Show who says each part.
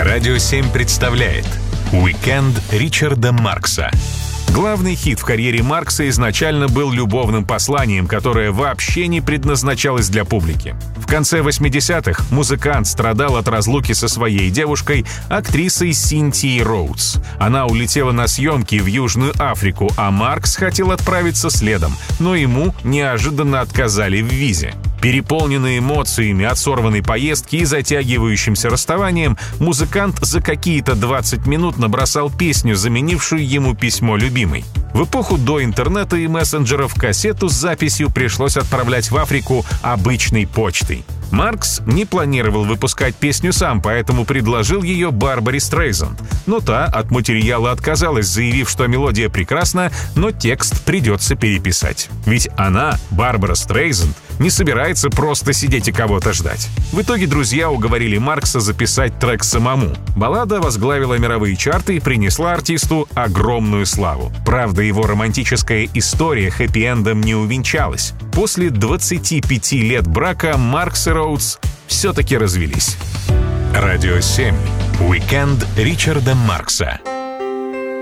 Speaker 1: Радио 7 представляет «Уикенд Ричарда Маркса». Главный хит в карьере Маркса изначально был любовным посланием, которое вообще не предназначалось для публики. В конце 80-х музыкант страдал от разлуки со своей девушкой, актрисой Синтией Роудс. Она улетела на съемки в Южную Африку, а Маркс хотел отправиться следом, но ему неожиданно отказали в визе. Переполненный эмоциями от сорванной поездки и затягивающимся расставанием, музыкант за какие-то 20 минут набросал песню, заменившую ему письмо любимой. В эпоху до интернета и мессенджеров кассету с записью пришлось отправлять в Африку обычной почтой. Маркс не планировал выпускать песню сам, поэтому предложил ее Барбаре Стрейзанд. Но та от материала отказалась, заявив, что мелодия прекрасна, но текст придется переписать. Ведь она, Барбара Стрейзанд, не собирается просто сидеть и кого-то ждать. В итоге друзья уговорили Маркса записать трек самому. Баллада возглавила мировые чарты и принесла артисту огромную славу. Правда, его романтическая история хэппи-эндом не увенчалась. После 25 лет брака Маркс и Роудс все-таки развелись. Радио 7. Уикенд Ричарда Маркса.